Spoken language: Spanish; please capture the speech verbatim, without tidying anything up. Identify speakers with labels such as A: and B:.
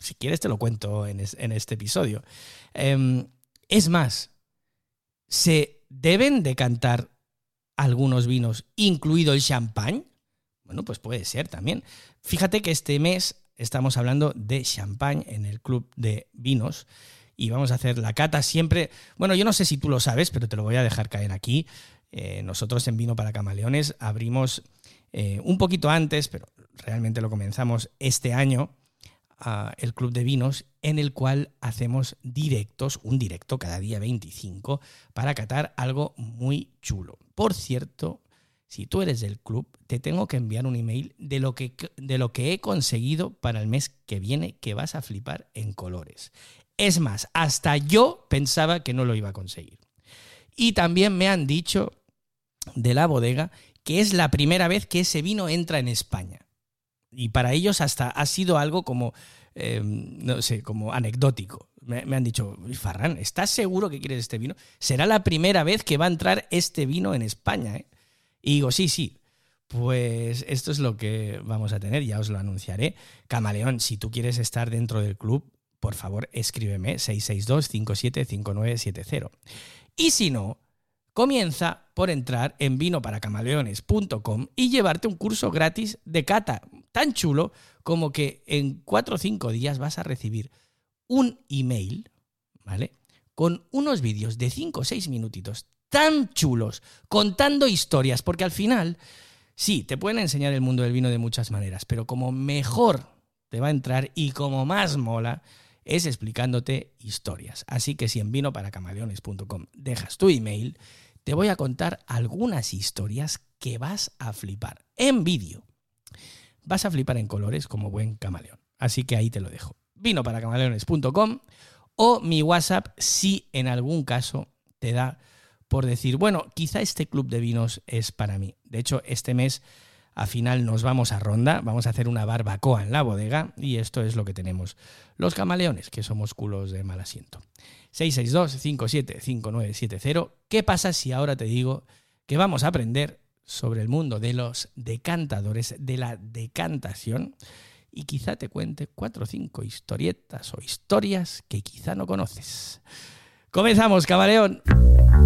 A: si quieres te lo cuento en, es, en este episodio. Eh, es más, ¿se deben decantar algunos vinos, incluido el champán? Bueno, pues puede ser también. Fíjate que este mes estamos hablando de champán en el Club de Vinos y vamos a hacer la cata siempre. Bueno, yo no sé si tú lo sabes, pero te lo voy a dejar caer aquí. Eh, nosotros en Vino para Camaleones abrimos eh, un poquito antes, pero realmente lo comenzamos este año, uh, el Club de Vinos, en el cual hacemos directos, un directo cada día veinticinco, para catar algo muy chulo. Por cierto, si tú eres del club, te tengo que enviar un email de lo que, de lo que he conseguido para el mes que viene, que vas a flipar en colores. Es más, hasta yo pensaba que no lo iba a conseguir. Y también me han dicho de la bodega que es la primera vez que ese vino entra en España. Y para ellos hasta ha sido algo como, eh, no sé, como anecdótico. Me, me han dicho, Farran, ¿estás seguro que quieres este vino? Será la primera vez que va a entrar este vino en España, ¿eh? Y digo, sí, sí, pues esto es lo que vamos a tener, ya os lo anunciaré. Camaleón, si tú quieres estar dentro del club, por favor, escríbeme seis seis dos, cinco siete cinco nueve siete cero. Y si no, comienza por entrar en vino para camaleones punto com y llevarte un curso gratis de cata, tan chulo como que en cuatro o cinco días vas a recibir un email, ¿vale?, con unos vídeos de cinco o seis minutitos tan chulos, contando historias, porque al final, sí, te pueden enseñar el mundo del vino de muchas maneras, pero como mejor te va a entrar y como más mola, es explicándote historias. Así que si en vino para camaleones punto com dejas tu email, te voy a contar algunas historias que vas a flipar en vídeo. Vas a flipar en colores como buen camaleón. Así que ahí te lo dejo. vino para camaleones punto com o mi WhatsApp si en algún caso te da por decir, bueno, quizá este club de vinos es para mí. De hecho, este mes a final nos vamos a Ronda, vamos a hacer una barbacoa en la bodega y esto es lo que tenemos los camaleones, que somos culos de mal asiento. seis seis dos, cinco siete cinco nueve siete cero. ¿Qué pasa si ahora te digo que vamos a aprender sobre el mundo de los decantadores, de la decantación, y quizá te cuente cuatro o cinco historietas o historias que quizá no conoces? ¡Comenzamos, camaleón!